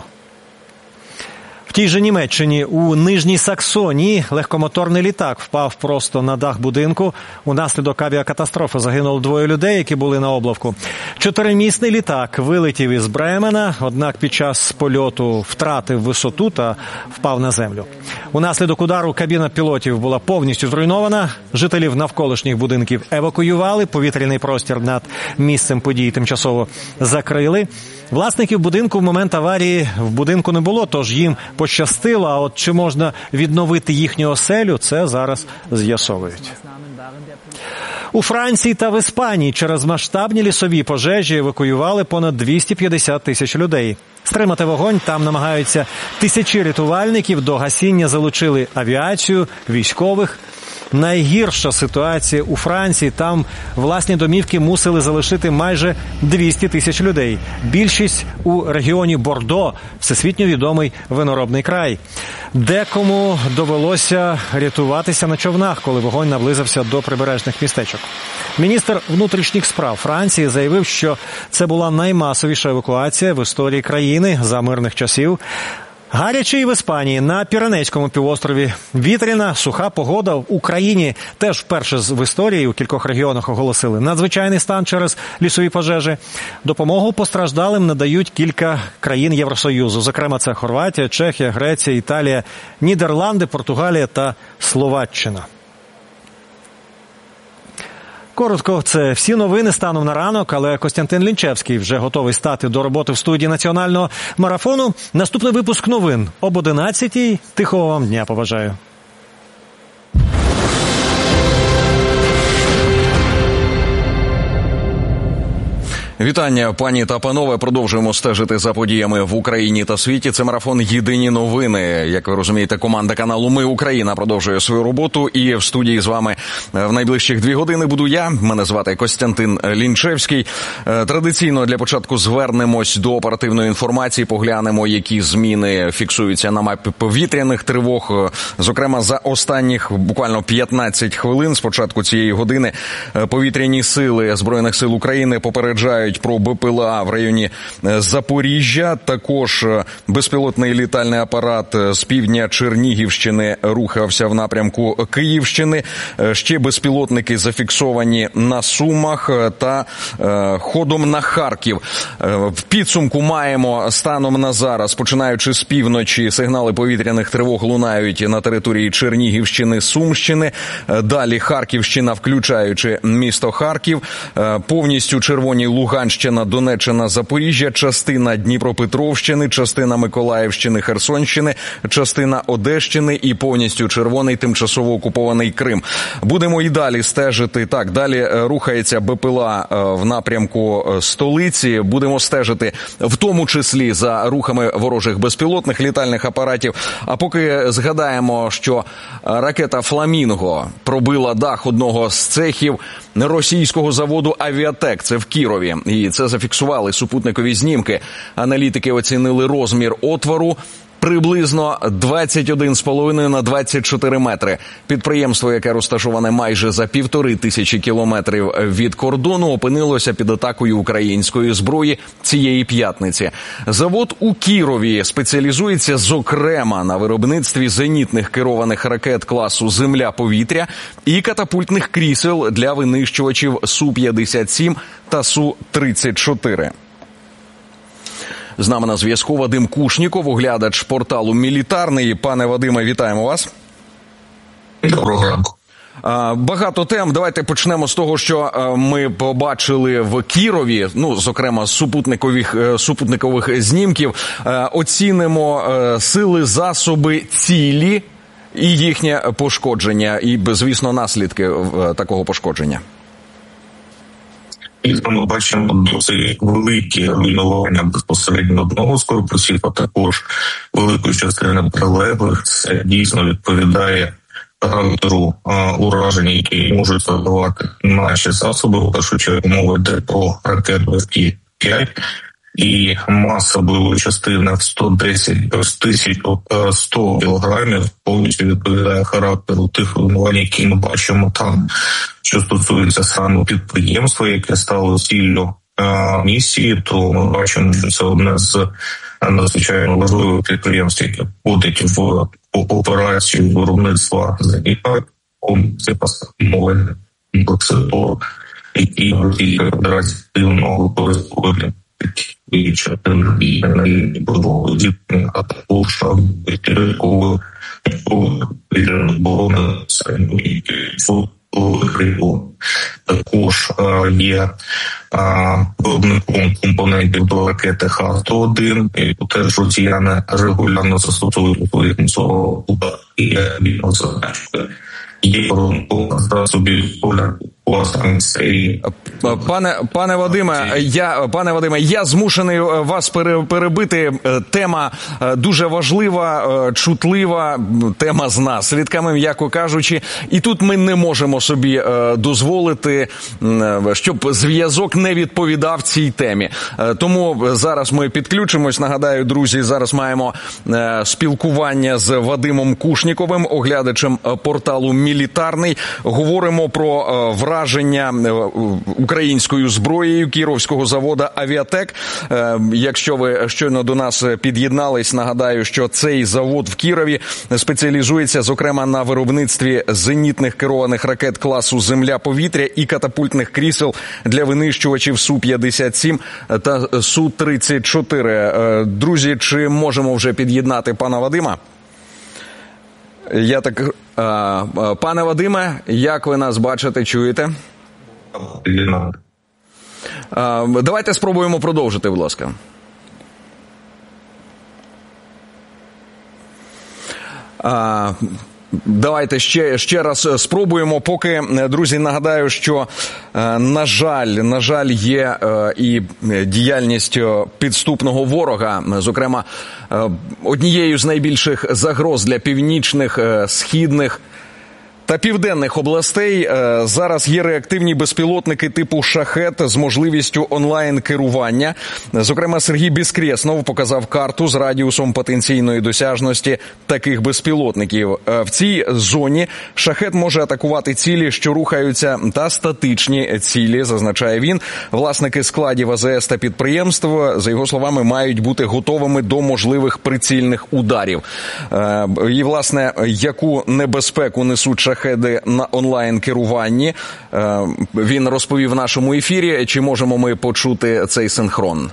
В тій же Німеччині у Нижній Саксонії легкомоторний літак впав просто на дах будинку. Унаслідок авіакатастрофи загинуло 2 людей, які були на облавку. 4-місний літак вилетів із Бремена, однак під час польоту втратив висоту та впав на землю. Унаслідок удару кабіна пілотів була повністю зруйнована. Жителів навколишніх будинків евакуювали, повітряний простір над місцем події тимчасово закрили. Власників будинку в момент аварії в будинку не було, тож їм пощастило, а от чи можна відновити їхню оселю, це зараз з'ясовують. У Франції та в Іспанії через масштабні лісові пожежі евакуювали понад 250 тисяч людей. Стримати вогонь там намагаються тисячі рятувальників, до гасіння залучили авіацію, військових. Найгірша ситуація у Франції. Там власні домівки мусили залишити майже 200 тисяч людей. Більшість у регіоні Бордо, всесвітньо відомий виноробний край. Декому довелося рятуватися на човнах, коли вогонь наблизився до прибережних містечок. Міністр внутрішніх справ Франції заявив, що це була наймасовіша евакуація в історії країни за мирних часів. Гаряче і в Іспанії, на Піренейському півострові. Вітряна, суха погода. В Україні теж вперше в історії у кількох регіонах оголосили надзвичайний стан через лісові пожежі. Допомогу постраждалим надають кілька країн Євросоюзу. Зокрема, це Хорватія, Чехія, Греція, Італія, Нідерланди, Португалія та Словаччина. Коротко, це всі новини станом на ранок, але Костянтин Лінчевський вже готовий стати до роботи в студії національного марафону. Наступний випуск новин об 11-й. Тихого вам дня побажаю. Вітання, пані та панове. Продовжуємо стежити за подіями в Україні та світі. Це марафон «Єдині новини». Як ви розумієте, команда каналу «Ми Україна» продовжує свою роботу. І в студії з вами в найближчих 2 години буду я. Мене звати Костянтин Лінчевський. Традиційно для початку звернемось до оперативної інформації. Поглянемо, які зміни фіксуються на мапі повітряних тривог. Зокрема, за останніх буквально 15 хвилин з початку цієї години повітряні сили Збройних сил України попереджають про БПЛА в районі Запоріжжя. Також безпілотний літальний апарат з півдня Чернігівщини рухався в напрямку Київщини. Ще безпілотники зафіксовані на Сумах та ходом на Харків. В підсумку маємо станом на зараз, починаючи з півночі, сигнали повітряних тривог лунають на території Чернігівщини, Сумщини. Далі Харківщина, включаючи місто Харків. Повністю червоні Луганщина, Донеччина, Запоріжжя, частина Дніпропетровщини, частина Миколаївщини, Херсонщини, частина Одещини і повністю червоний тимчасово окупований Крим. Будемо і далі стежити. Так, далі рухається БПЛА в напрямку столиці. Будемо стежити в тому числі за рухами ворожих безпілотних літальних апаратів. А поки згадаємо, що ракета «Фламінго» пробила дах одного з цехів російського заводу «Авіатек». Це в Кірові. І це зафіксували супутникові знімки. Аналітики оцінили розмір отвору приблизно 21,5 на 24 метри. Підприємство, яке розташоване майже за 1500 кілометрів від кордону, опинилося під атакою української зброї цієї п'ятниці. Завод у Кірові спеціалізується, зокрема, на виробництві зенітних керованих ракет класу «Земля-повітря» і катапультних крісел для винищувачів Су-57 та Су-34. З нами на зв'язку Вадим Кушніков, оглядач порталу «Мілітарний». Пане Вадиме, вітаємо вас. Доброго ранку. Багато тем. Давайте почнемо з того, що ми побачили в Кірові, зокрема, супутникових знімків. Оцінимо сили, засоби, цілі і їхнє пошкодження, і, звісно, наслідки такого пошкодження. І ми бачимо досить великі руйнування безпосередньо одного з корпусів, а також великої частини прилеглих. Це дійсно відповідає характеру уражень, які можуть завдавати наші засоби. В першу чергу мова йде про ракету F-5, і маса бойової частини в 100 кілограмів повністю відповідає характеру тих руйнувань, які ми бачимо там. Що стосується саме підприємства, яке стало ціллю місії, то ми бачимо, що це одне з надзвичайно важливих підприємств, яке входить в операцію виробництва зенітних комплексів, мови, комплексу, які Російська Федерація активно використовує і частини і будову зіткнення, а також територію оборони також є виробником компонентів до ракети Х-101, яку теж росіяни регулярно застосовують у своїх масових ударах, і вільно зазначити. Є виробником засобів санкцій. Пане Вадиме, я змушений вас перебити. Тема дуже важлива, чутлива, тема з наслідками, м'яко кажучи. І тут ми не можемо собі дозволити, щоб зв'язок не відповідав цій темі. Тому зараз ми підключимось. Нагадаю, друзі, зараз маємо спілкування з Вадимом Кушніковим, оглядачем порталу «Мілітарний». Говоримо про враження українською зброєю кіровського заводу «Авіатек». Якщо ви щойно до нас під'єднались, нагадаю, що цей завод в Кірові спеціалізується, зокрема, на виробництві зенітних керованих ракет класу «Земля-повітря» і катапультних крісел для винищувачів Су-57 та Су-34. Друзі, чи можемо вже під'єднати пана Вадима? Пане Вадиме, як ви нас бачите, чуєте? Давайте спробуємо продовжити, будь ласка. Давайте ще раз спробуємо. Поки, друзі, нагадаю, що, на жаль, є і діяльність підступного ворога. Зокрема, однією з найбільших загроз для північних, східних та південних областей зараз є реактивні безпілотники типу «Шахед» з можливістю онлайн-керування. Зокрема, Сергій Безкреснов показав карту з радіусом потенційної досяжності таких безпілотників. В цій зоні «Шахед» може атакувати цілі, що рухаються, та статичні цілі, зазначає він. Власники складів АЗС та підприємств, за його словами, мають бути готовими до можливих прицільних ударів. І, власне, яку небезпеку несуть «Шахеди» на онлайн-керуванні, він розповів в нашому ефірі. Чи можемо ми почути цей синхрон?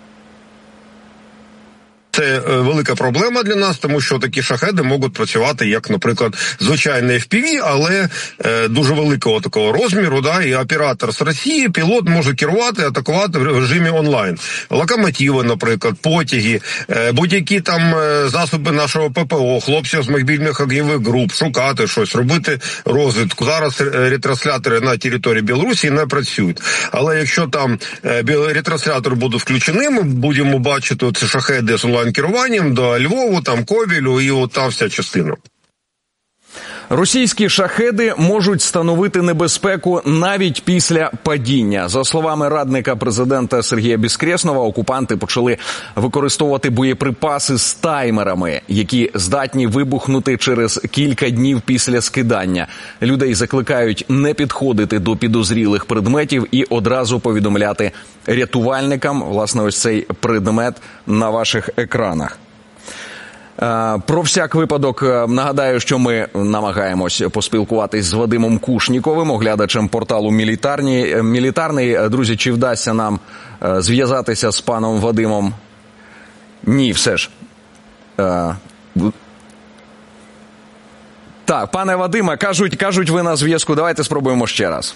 Це велика проблема для нас, тому що такі шахеди можуть працювати як, наприклад, звичайний FPV, але дуже великого такого розміру, да, і оператор з Росії, пілот може керувати, атакувати в режимі онлайн. Локомотиви, наприклад, потяги, будь-які там засоби нашого ППО, хлопців з мобільних огневих груп, шукати щось, робити розвідку. Зараз ретранслятори на території Білорусі не працюють. Але якщо там ретранслятор буде включений, ми будемо бачити ці шахеди з онлайн-керуванням до Львову, там Ковелю і от та вся частина. Російські шахеди можуть становити небезпеку навіть після падіння. За словами радника президента Сергія Безкреснова, окупанти почали використовувати боєприпаси з таймерами, які здатні вибухнути через кілька днів після скидання. Людей закликають не підходити до підозрілих предметів і одразу повідомляти рятувальникам, власне, ось цей предмет на ваших екранах. Про всяк випадок нагадаю, що ми намагаємось поспілкуватись з Вадимом Кушніковим, оглядачем порталу «Мілітарний». Друзі, чи вдасться нам зв'язатися з паном Вадимом? Ні, все ж. Так, пане Вадиме, кажуть ви на зв'язку. Давайте спробуємо ще раз.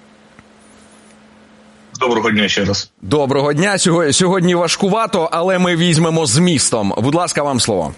Доброго дня ще раз. Доброго дня. Сьогодні важкувато, але ми візьмемо змістом. Будь ласка, вам слово.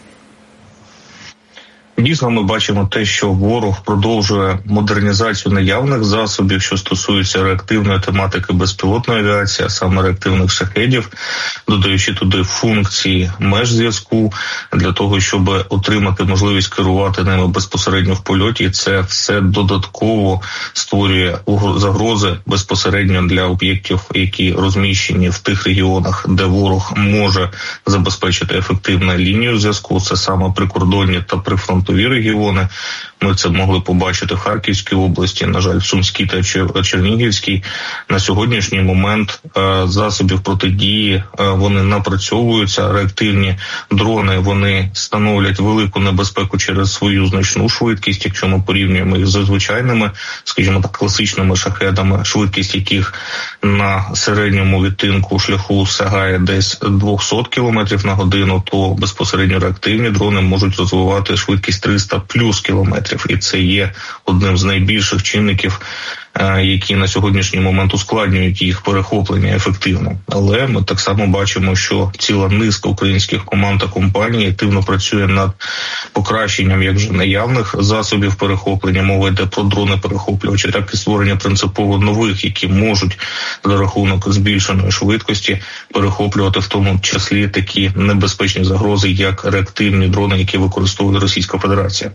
Дійсно, ми бачимо те, що ворог продовжує модернізацію наявних засобів, що стосуються реактивної тематики безпілотної авіації, а саме реактивних шахедів, додаючи туди функції межзв'язку для того, щоб отримати можливість керувати ними безпосередньо в польоті. І це все додатково створює загрози безпосередньо для об'єктів, які розміщені в тих регіонах, де ворог може забезпечити ефективну лінію зв'язку. Це саме прикордонні та прифронтові регіони. Ми це могли побачити в Харківській області, на жаль, в Сумській та Чернігівській. На сьогоднішній момент засобів протидії вони напрацьовуються. Реактивні дрони, вони становлять велику небезпеку через свою значну швидкість, якщо ми порівнюємо їх з звичайними, скажімо так, класичними шахедами, швидкість яких на середньому відтинку шляху сягає десь 200 км на годину, то безпосередньо реактивні дрони можуть розвивати швидкість 300 плюс кілометрів. І це є одним з найбільших чинників, які на сьогоднішній момент ускладнюють їх перехоплення ефективно. Але ми так само бачимо, що ціла низка українських команд та компаній активно працює над покращенням як вже наявних засобів перехоплення, мова йде про дрони-перехоплювачі, так і створення принципово нових, які можуть за рахунок збільшеної швидкості перехоплювати в тому числі такі небезпечні загрози, як реактивні дрони, які використовує Російська Федерація.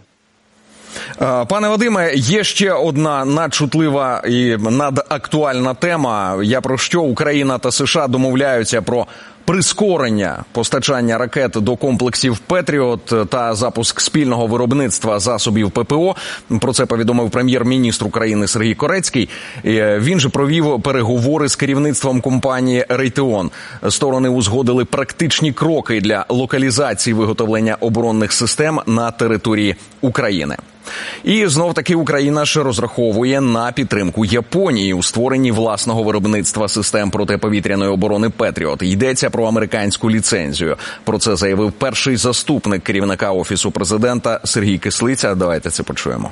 Пане Вадиме, є ще одна надчутлива і надактуальна тема. Я про що Україна та США домовляються про прискорення постачання ракет до комплексів «Петріот» та запуск спільного виробництва засобів ППО. Про це повідомив прем'єр-міністр України Сергій Корецький. Він же провів переговори з керівництвом компанії «Рейтеон». Сторони узгодили практичні кроки для локалізації виготовлення оборонних систем на території України. І знов-таки Україна ж розраховує на підтримку Японії у створенні власного виробництва систем протиповітряної оборони «Петріот». Йдеться про американську ліцензію. Про це заявив перший заступник керівника Офісу президента Сергій Кислиця. Давайте це почуємо.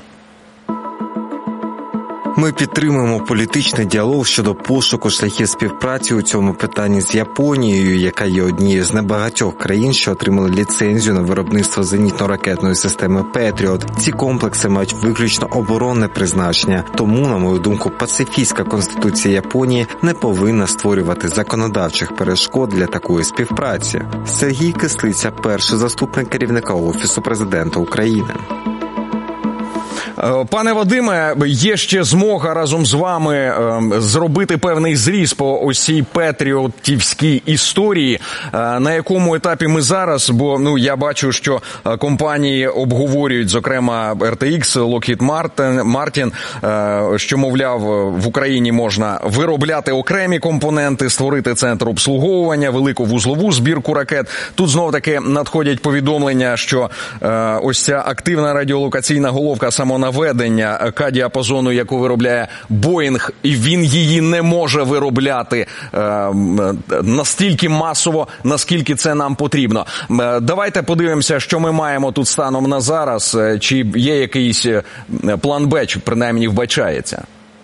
Ми підтримуємо політичний діалог щодо пошуку шляхів співпраці у цьому питанні з Японією, яка є однією з небагатьох країн, що отримали ліцензію на виробництво зенітно-ракетної системи «Петріот». Ці комплекси мають виключно оборонне призначення, тому, на мою думку, пацифістська конституція Японії не повинна створювати законодавчих перешкод для такої співпраці. Сергій Кислиця, перший заступник керівника Офісу президента України. Пане Вадиме, є ще змога разом з вами зробити певний зріз по ось цій петріотівській історії. На якому етапі ми зараз? Бо я бачу, що компанії обговорюють, зокрема RTX, Lockheed Martin, що, мовляв, в Україні можна виробляти окремі компоненти, створити центр обслуговування, велику вузлову збірку ракет. Тут знов-таки надходять повідомлення, що ось ця активна радіолокаційна головка самонаведення К-діапазону, яку виробляє Боїнг, і він її не може виробляти настільки масово, наскільки це нам потрібно. Давайте подивимося, що ми маємо тут станом на зараз, чи є якийсь план Б, чи принаймні вбачається.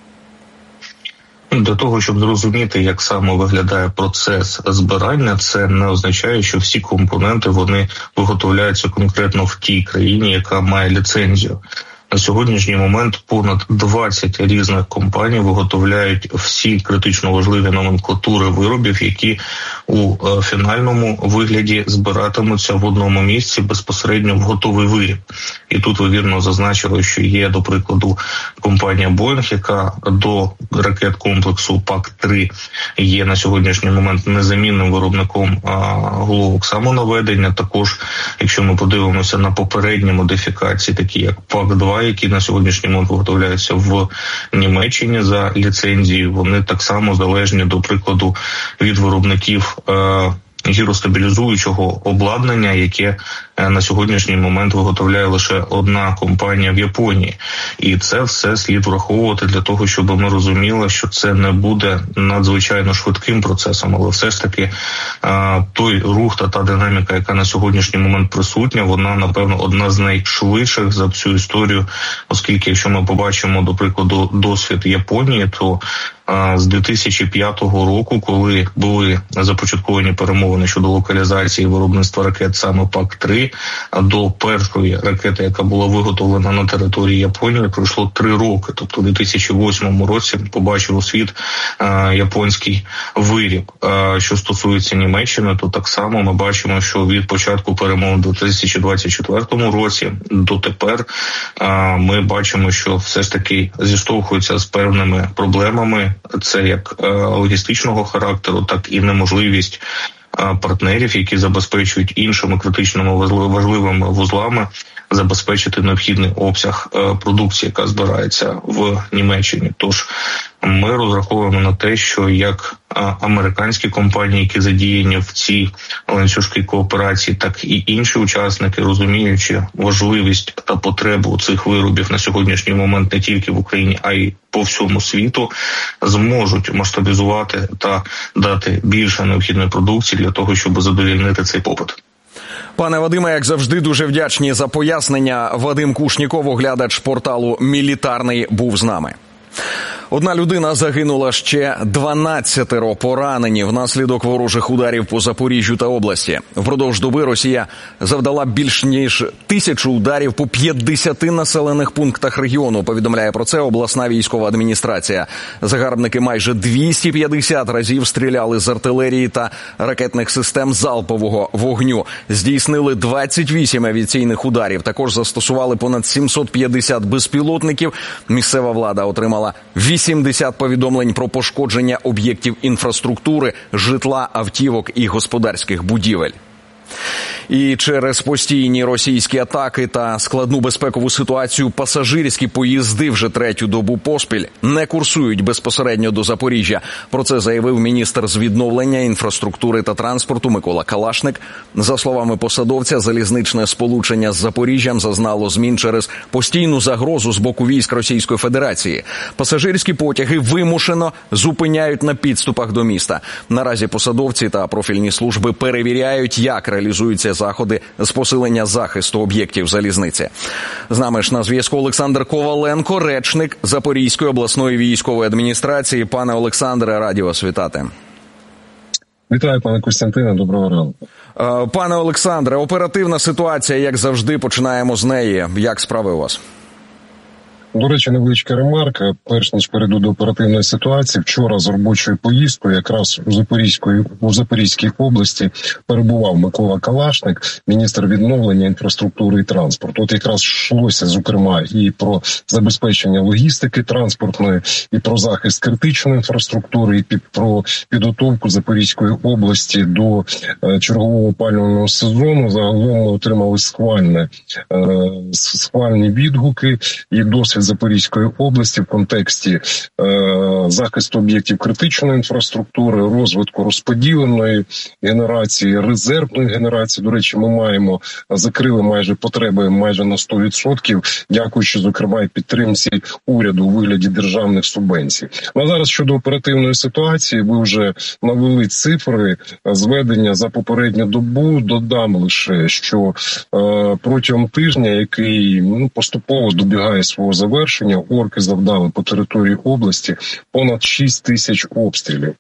Для того, щоб зрозуміти, як саме виглядає процес збирання, це не означає, що всі компоненти вони виготовляються конкретно в тій країні, яка має ліцензію. На сьогоднішній момент понад 20 різних компаній виготовляють всі критично важливі номенклатури виробів, які у фінальному вигляді збиратимуться в одному місці безпосередньо в готовий виріб. І тут ви вірно зазначили, що є, до прикладу, компанія Boeing, яка до ракет комплексу ПАК-3 є на сьогоднішній момент незамінним виробником головок самонаведення. Також, якщо ми подивимося на попередні модифікації, такі як ПАК-2, які на сьогоднішній момент виготовляються в Німеччині за ліцензією, вони так само залежні, до прикладу, від виробників гіростабілізуючого обладнання, яке на сьогоднішній момент виготовляє лише одна компанія в Японії. І це все слід враховувати для того, щоб ми розуміли, що це не буде надзвичайно швидким процесом, але все ж таки той рух та динаміка, яка на сьогоднішній момент присутня, вона, напевно, одна з найшвидших за всю історію, оскільки, якщо ми побачимо, до прикладу, досвід Японії, то з 2005 року, коли були започатковані перемовини щодо локалізації виробництва ракет саме ПАК-3, до першої ракети, яка була виготовлена на території Японії, пройшло 3 роки. Тобто у 2008 році побачив у світ японський виріб. Що стосується Німеччини, то так само ми бачимо, що від початку перемовин у 2024 році до тепер ми бачимо, що все ж таки зіштовхуються з певними проблемами. Це як логістичного характеру, так і неможливість партнерів, які забезпечують іншими критичними важливими вузлами, забезпечити необхідний обсяг продукції, яка збирається в Німеччині. Тож ми розраховуємо на те, що як американські компанії, які задіяні в цій ланцюжкій кооперації, так і інші учасники, розуміючи важливість та потребу цих виробів на сьогоднішній момент не тільки в Україні, а й по всьому світу, зможуть масштабізувати та дати більше необхідної продукції для того, щоб задовільнити цей попит. Пане Вадиме, як завжди, дуже вдячні за пояснення. Вадим Кушніков, оглядач порталу «Мілітарний», був з нами. Одна людина загинула, ще 12 поранені внаслідок ворожих ударів по Запоріжжю та області. Впродовж доби Росія завдала більш ніж 1000 ударів по 50 населених пунктах регіону, повідомляє про це обласна військова адміністрація. Загарбники майже 250 разів стріляли з артилерії та ракетних систем залпового вогню. Здійснили 28 авіаційних ударів. Також застосували понад 750 безпілотників. Місцева влада отримала 80 повідомлень про пошкодження об'єктів інфраструктури, житла, автівок і господарських будівель. І через постійні російські атаки та складну безпекову ситуацію пасажирські поїзди вже 3-ю добу поспіль не курсують безпосередньо до Запоріжжя. Про це заявив міністр з відновлення інфраструктури та транспорту Микола Калашник. За словами посадовця, залізничне сполучення з Запоріжжям зазнало змін через постійну загрозу з боку військ Російської Федерації. Пасажирські потяги вимушено зупиняють на підступах до міста. Наразі посадовці та профільні служби перевіряють, як реалізуються заходи з посилення захисту об'єктів залізниці. З нами ж на зв'язку Олександр Коваленко, речник Запорізької обласної військової адміністрації. Пане Олександре, раді вас вітати. Вітаю, пане Костянтине, доброго ранку. Пане Олександре, оперативна ситуація, як завжди, починаємо з неї. Як справи у вас? До речі, невеличка ремарка. Перш ніж перейду до оперативної ситуації, вчора з робочою поїздкою якраз у Запорізькій області перебував Микола Калашник, міністр відновлення інфраструктури і транспорту. От якраз йшлося, зокрема, і про забезпечення логістики транспортної, і про захист критичної інфраструктури, і про підготовку Запорізької області до чергового опалювального сезону. Загалом ми отримали схвальні відгуки і досвід Запорізької області в контексті захисту об'єктів критичної інфраструктури, розвитку розподіленої генерації, резервної генерації. До речі, ми закрили майже потреби майже на 100%, дякуючи, зокрема, і підтримці уряду у вигляді державних субвенцій. А зараз щодо оперативної ситуації, ви вже навели цифри зведення за попередню добу. Додам лише, що протягом тижня, який поступово добігає свого завершення, завершення орки завдали по території області понад 6 тисяч обстрілів.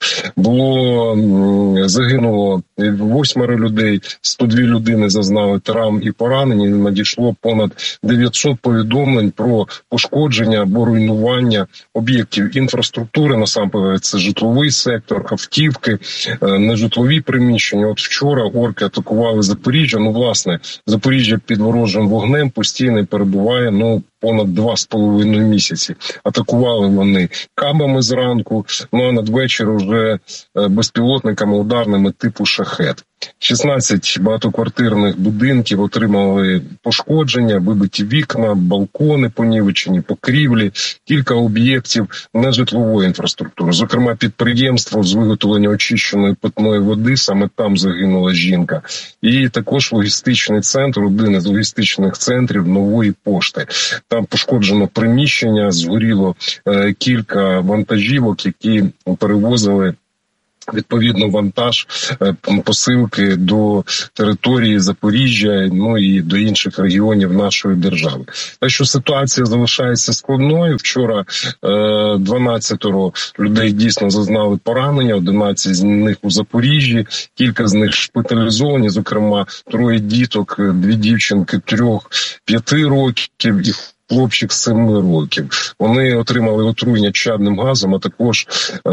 Загинуло 8 людей, 102 людини зазнали травм і поранені. Надійшло понад 900 повідомлень про пошкодження або руйнування об'єктів інфраструктури. Насамперед це житловий сектор, автівки, нежитлові приміщення. От вчора орки атакували Запоріжжя. Власне, Запоріжжя під ворожим вогнем постійно перебуває, понад 2,5 місяці. Атакували вони кабами зранку, а надвечір вже безпілотниками ударними типу «Шахед». 16 багатоквартирних будинків отримали пошкодження, вибиті вікна, балкони понівечені, покрівлі, кілька об'єктів нежитлової інфраструктури. Зокрема, підприємство з виготовлення очищеної питної води, саме там загинула жінка. І також логістичний центр, один із логістичних центрів Нової пошти. Там пошкоджено приміщення, згоріло кілька вантажівок, які перевозили відповідно вантаж, посилки до території Запоріжжя, і до інших регіонів нашої держави. Так що ситуація залишається складною. Вчора 12 людей дійсно зазнали поранення, 11 з них у Запоріжжі, кілька з них шпиталізовані, зокрема 3 діток, 2 дівчинки 3-5 років і хлопчик 7 років. Вони отримали отруєння чадним газом, а також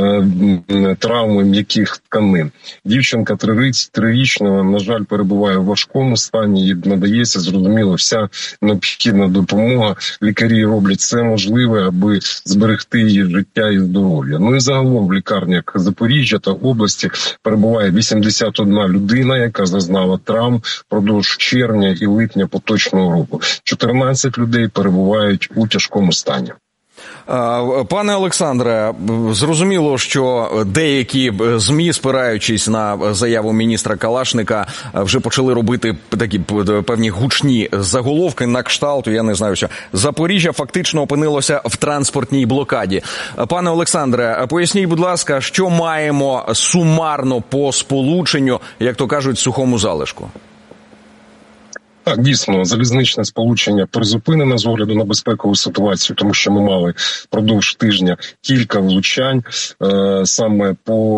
травми м'яких тканин. Дівчинка 3-річна, на жаль, перебуває в важкому стані, їй надається, зрозуміло, вся необхідна допомога. Лікарі роблять все можливе, аби зберегти її життя і здоров'я. І загалом в лікарнях Запоріжжя та області перебуває 81 людина, яка зазнала травм впродовж червня і липня поточного року. 14 людей перебувають у тяжкому стані. Пане Олександре, зрозуміло, що деякі ЗМІ, спираючись на заяву міністра Калашника, вже почали робити такі певні гучні заголовки на кшталт, я не знаю, що Запоріжжя фактично опинилося в транспортній блокаді. Пане Олександре, поясніть, будь ласка, що маємо сумарно по сполученню, як то кажуть, сухому залишку? Так, дійсно, залізничне сполучення призупинено з огляду на безпекову ситуацію, тому що ми мали впродовж тижня кілька влучань саме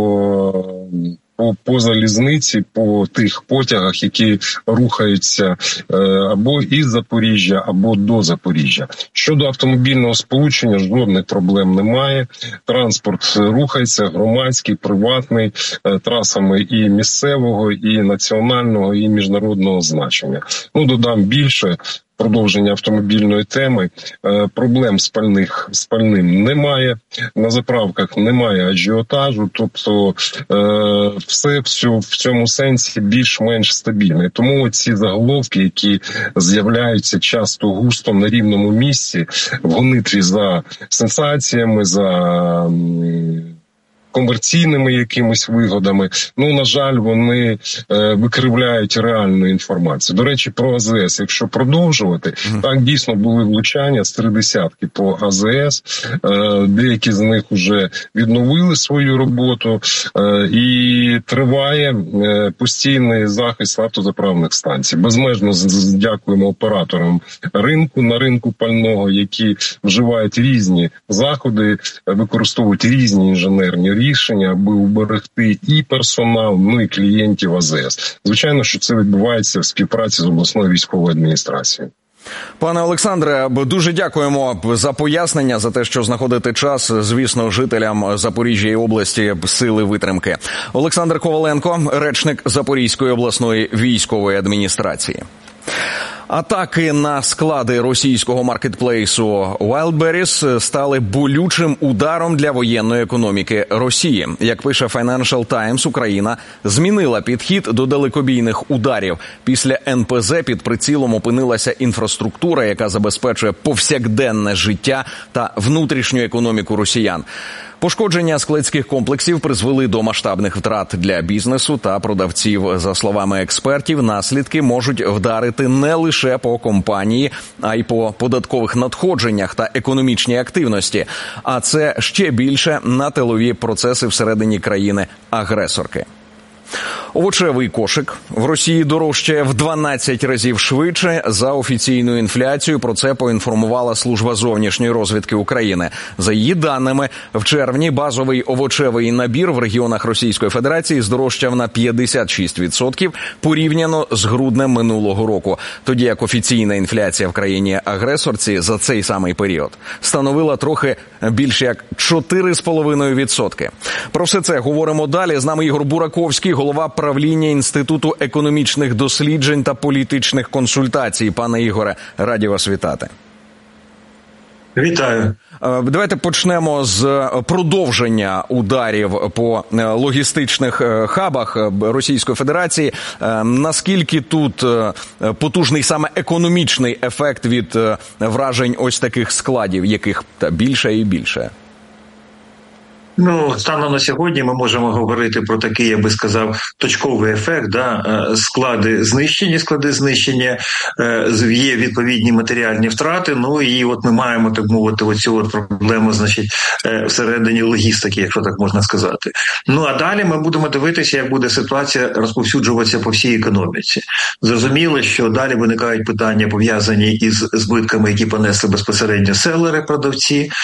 по залізниці, по тих потягах, які рухаються або із Запоріжжя, або до Запоріжжя. Щодо автомобільного сполучення, жодних проблем немає. Транспорт рухається, громадський, приватний, трасами і місцевого, і національного, і міжнародного значення. Додам більше. Продовження автомобільної теми. Проблем спальним немає. На заправках немає ажіотажу. Тобто все в цьому сенсі більш-менш стабільне. Тому ці заголовки, які з'являються часто густо на рівному місці, в гонитві за сенсаціями, за комерційними якимись вигодами, на жаль, вони викривляють реальну інформацію. До речі, про АЗС, якщо продовжувати, так, дійсно були влучання з 30 по АЗС, деякі з них вже відновили свою роботу, і триває постійний захист автозаправних станцій. Безмежно дякуємо операторам на ринку пального, які вживають різні заходи, використовують різні інженерні рішення, аби уберегти і персонал, і клієнтів АЗС. Звичайно, що це відбувається в співпраці з обласною військовою адміністрацією. Пане Олександре, дуже дякуємо за пояснення, за те, що знаходите час, звісно, жителям Запоріжжя і області сили витримки. Олександр Коваленко, речник Запорізької обласної військової адміністрації. Атаки на склади російського маркетплейсу Wildberries стали болючим ударом для воєнної економіки Росії. Як пише Financial Times, Україна змінила підхід до далекобійних ударів. Після НПЗ під прицілом опинилася інфраструктура, яка забезпечує повсякденне життя та внутрішню економіку росіян. Пошкодження складських комплексів призвели до масштабних втрат для бізнесу та продавців. За словами експертів, наслідки можуть вдарити не лише по компанії, а й по податкових надходженнях та економічній активності. А це ще більше на тилові процеси всередині країни-агресорки. Овочевий кошик в Росії дорожчає в 12 разів швидше за офіційну інфляцію. Про це поінформувала Служба зовнішньої розвідки України. За її даними, в червні базовий овочевий набір в регіонах Російської Федерації здорожчав на 56% порівняно з груднем минулого року. Тоді як офіційна інфляція в країні-агресорці за цей самий період становила трохи більше як 4,5%. Про все це говоримо далі. З нами Ігор Бураковський, голова правління Інституту економічних досліджень та політичних консультацій. Пане Ігоре, раді вас вітати. Вітаю. Давайте почнемо з продовження ударів по логістичних хабах Російської Федерації. Наскільки тут потужний саме економічний ефект від вражень ось таких складів, яких більше і більше? Станом на сьогодні ми можемо говорити про такий, я би сказав, точковий ефект. Склади знищення, є відповідні матеріальні втрати. І от ми маємо, так мовити, оцю проблему, всередині логістики, якщо так можна сказати. А далі ми будемо дивитися, як буде ситуація розповсюджуватися по всій економіці. Зрозуміло, що далі виникають питання, пов'язані із збитками, які понесли безпосередньо селери, продавці,